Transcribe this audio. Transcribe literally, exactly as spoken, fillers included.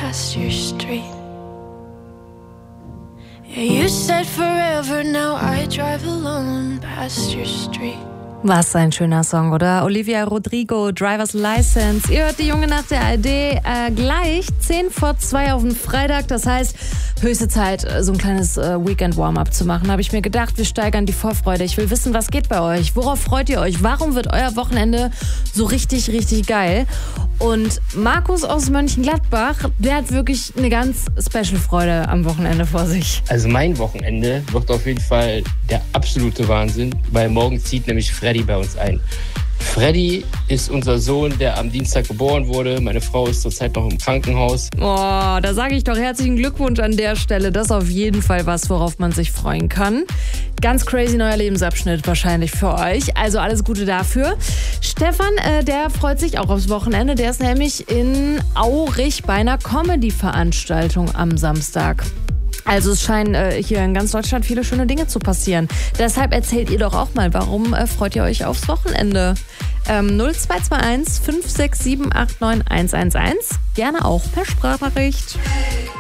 past your street. Yeah, you said forever, now I drive alone past your street. Was ein schöner Song, oder? Olivia Rodrigo, Driver's License. Ihr hört die Junge nach der A R D äh, gleich zehn vor zwei auf den Freitag. Das heißt, höchste Zeit, so ein kleines äh, Weekend-Warm-up zu machen. Habe ich mir gedacht, wir steigern die Vorfreude. Ich will wissen, was geht bei euch? Worauf freut ihr euch? Warum wird euer Wochenende so richtig, richtig geil? Und Markus aus Mönchengladbach, der hat wirklich eine ganz special Freude am Wochenende vor sich. Also mein Wochenende wird auf jeden Fall der absolute Wahnsinn, weil morgen zieht nämlich Freddy bei uns ein. Freddy ist unser Sohn, der am Dienstag geboren wurde. Meine Frau ist zurzeit noch im Krankenhaus. Oh, da sage ich doch herzlichen Glückwunsch an der Stelle. Das ist auf jeden Fall was, worauf man sich freuen kann. Ganz crazy neuer Lebensabschnitt wahrscheinlich für euch. Also alles Gute dafür. Stefan, äh, der freut sich auch aufs Wochenende. Der ist nämlich in Aurich bei einer Comedy-Veranstaltung am Samstag. Also es scheinen äh, hier in ganz Deutschland viele schöne Dinge zu passieren. Deshalb erzählt ihr doch auch mal, warum äh, freut ihr euch aufs Wochenende? Ähm, null zwei zwei eins fünf sechs sieben acht neun eins eins eins. Gerne auch per Sprachnachricht.